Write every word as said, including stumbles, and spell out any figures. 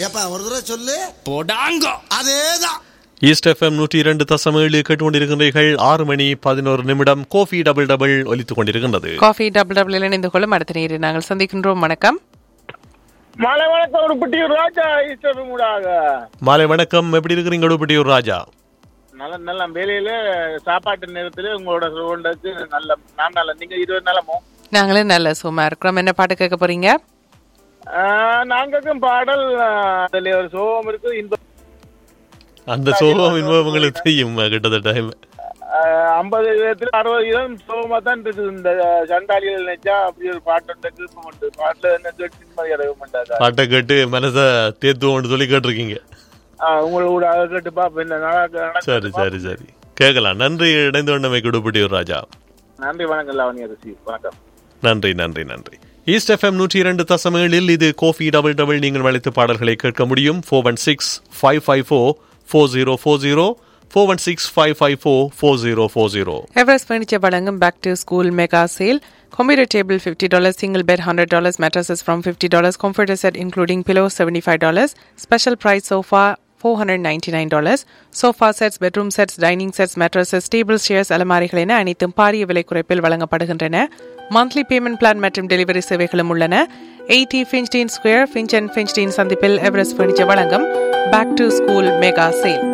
ஏப்பா ஒரு தடவை சொல்லு. போடாங்க. அதேதான். ஈஸ்ட் எஃப்எம் நூற்றி இரண்டு தசம் ஏழு கேட்டுக்கொண்டிருக்கிறீர்கள். ஆறு மணி பதினோரு நிமிடம். கோஃபி டபுள் டபுள் ஒலித்துக் கொண்டிருக்கின்றது. காஃபி டபுள் டபுள் இணைந்து கொள்ளும் அடுத்த நேரை நாங்கள் சந்திக்கின்றோம். வணக்கம். மாலை வணக்கம். உடுப்பட்டியூர் ராஜா ஈஸ்ட் எஃப்எம் ஊடாக. மாலை வணக்கம். எப்படி இருக்கிறீங்க உடுப்பட்டியூர் ராஜா? நல்ல நல்ல வேலையில சாப்பாட்டு நேரத்துல உங்களோட சோண்டக்கு நல்ல நான் நல்ல. நீங்க இருபது நாளமோ? நாங்களும் நல்ல சும்மா இருக்கிறோம். என்ன பாட்டு கேட்க போறீங்க? நாங்களுக்கும் பாடல் அதுல ஒரு சோகம் இருக்கு. இன்ப அந்த சோகம் இன்பம் உங்களுக்கு தெரியும். கிட்டத்தட்ட ஐம்பது விதத்துல அறுபது வீதம் சோகமா தான் இருக்குது. இந்த சண்டாளிகள் நினைச்சா அப்படி ஒரு பாட்டு கேட்ப மாட்டேன். பாட்டுல என்ன கேட்டு பாட்டை கேட்டு மனசை தேத்துவோம்னு சொல்லி கேட்டிருக்கீங்க. உங்களோட கேட்டு பாப்பேன். சரி சரி சரி கேட்கலாம். நன்றி இணைந்து கொண்டமைக்கு உடுப்பட்டியூர் ராஜா. நன்றி. வணக்கம் லாவண்யா ரிஷி. வணக்கம். நன்றி நன்றி நன்றி. ஈஸ்ட் எஃப்எம் நூற்றி இரண்டு தசம் ஏழில் இது கோஃபி டபுள் டபுள். நீங்கள் அழைத்து பாடல்களை கேட்க முடியும். Four one six five five four four zero four zero four one six five five four four zero four zero. Everest furniture வழங்கும் back to school mega sale. Computer table fifty dollars, single bed one hundred dollars, mattresses from fifty dollars, comforter set including pillows seventy-five dollars, special price sofa four hundred ninety-nine dollars, sofa sets, bedroom sets, dining sets, mattresses, tables, chairs, அலமாரிகள் என அனைத்தும் பாரிய விலை குறைப்பில் வழங்கப்படுகின்றன. Monthly payment plan மற்றும் delivery சேவைகளும் உள்ளன. Eighty Finchdene Square, Finch and Finchdene சந்திப்பில் Everest furniture வழங்கும் back to school mega sale.